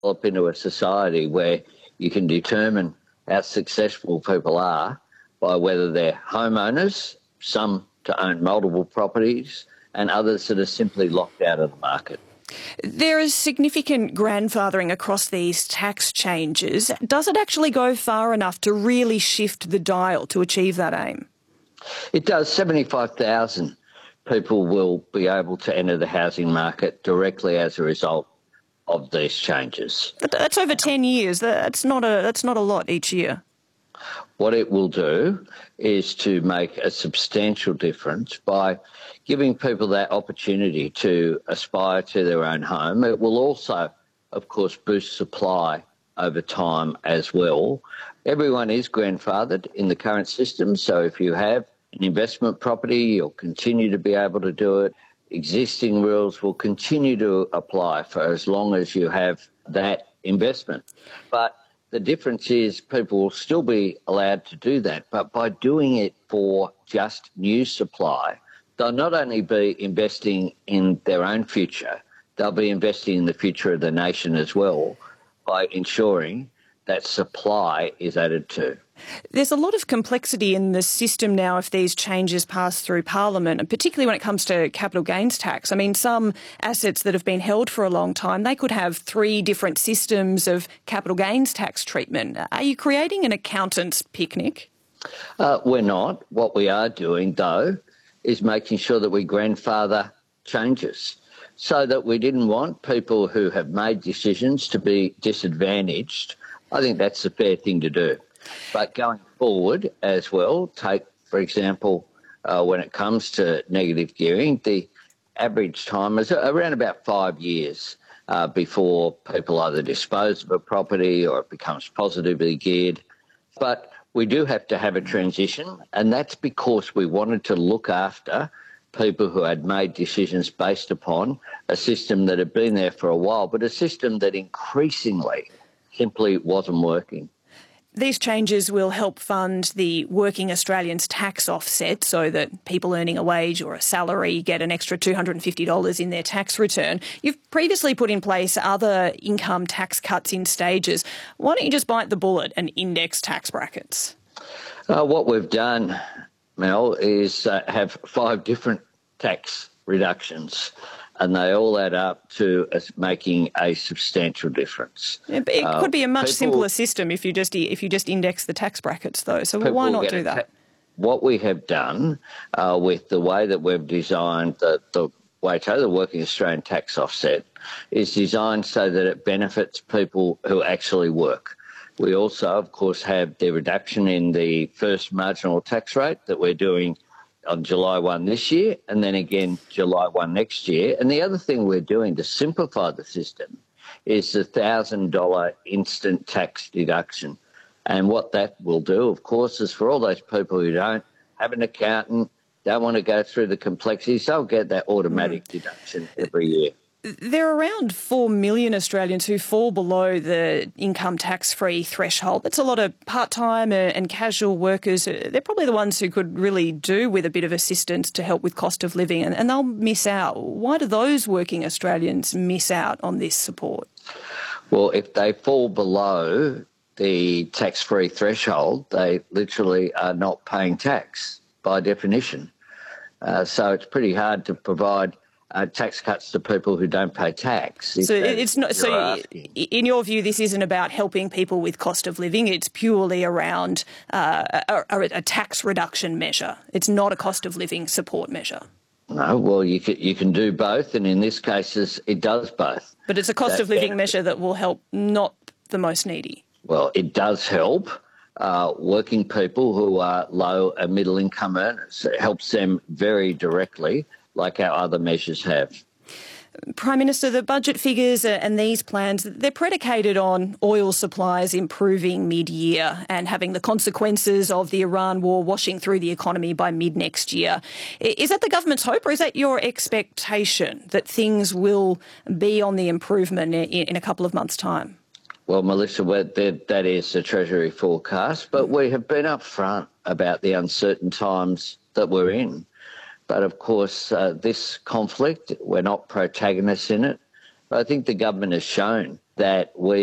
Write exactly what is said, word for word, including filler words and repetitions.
develop into a society where you can determine how successful people are by whether they're homeowners, some to own multiple properties, and others that are simply locked out of the market. There is significant grandfathering across these tax changes. Does it actually go far enough to really shift the dial to achieve that aim? It does. seventy-five thousand people will be able to enter the housing market directly as a result of these changes. But that's over ten years. That's not a, that's not a lot each year. What it will do is to make a substantial difference by giving people that opportunity to aspire to their own home. It will also, of course, boost supply over time as well. Everyone is grandfathered in the current system, so if you have an investment property, you'll continue to be able to do it. Existing rules will continue to apply for as long as you have that investment. But the difference is people will still be allowed to do that, but by doing it for just new supply, they'll not only be investing in their own future, they'll be investing in the future of the nation as well by ensuring that supply is added to. There's a lot of complexity in the system now if these changes pass through Parliament, and particularly when it comes to capital gains tax. I mean, some assets that have been held for a long time, they could have three different systems of capital gains tax treatment. Are you creating an accountant's picnic? Uh, we're not. What we are doing, though, is making sure that we grandfather changes so that we didn't want people who have made decisions to be disadvantaged. I think that's the fair thing to do. But going forward as well, take, for example, uh, when it comes to negative gearing, the average time is around about five years uh, before people either dispose of a property or it becomes positively geared. But we do have to have a transition, and that's because we wanted to look after people who had made decisions based upon a system that had been there for a while, but a system that increasingly simply wasn't working. These changes will help fund the Working Australians tax offset so that people earning a wage or a salary get an extra two hundred fifty dollars in their tax return. You've previously put in place other income tax cuts in stages. Why don't you just bite the bullet and index tax brackets? Uh, what we've done, Mel, is uh, have five different tax reductions, and they all add up to us making a substantial difference. Yeah, but it uh, could be a much people, simpler system if you just if you just index the tax brackets, though. So why not do that? Ta- what we have done uh, with the way that we've designed the, the WATO, the Working Australian Tax Offset, is designed so that it benefits people who actually work. We also, of course, have the reduction in the first marginal tax rate that we're doing on July first this year, and then again July first next year. And the other thing we're doing to simplify the system is the one thousand dollars instant tax deduction. And what that will do, of course, is for all those people who don't have an accountant, don't want to go through the complexities, they'll get that automatic mm. deduction every year. There are around four million Australians who fall below the income tax-free threshold. That's a lot of part-time and casual workers. They're probably the ones who could really do with a bit of assistance to help with cost of living, and they'll miss out. Why do those working Australians miss out on this support? Well, if they fall below the tax-free threshold, they literally are not paying tax by definition. Uh, so it's pretty hard to provide Uh, tax cuts to people who don't pay tax. So it's not. So, asking. In your view, this isn't about helping people with cost of living. It's purely around uh, a, a tax reduction measure. It's not a cost of living support measure. No, well, you can you can do both, and in this case, it does both. But it's a cost that, of living measure that will help not the most needy. Well, it does help uh, working people who are low and middle income earners. It helps them very directly, like our other measures have. Prime Minister, the budget figures and these plans, they're predicated on oil supplies improving mid-year and having the consequences of the Iran war washing through the economy by mid-next year. Is that the government's hope, or is that your expectation that things will be on the improvement in a couple of months' time? Well, Melissa, that is the Treasury forecast, but we have been upfront about the uncertain times that we're in. But, of course, uh, this conflict, we're not protagonists in it. But I think the government has shown that we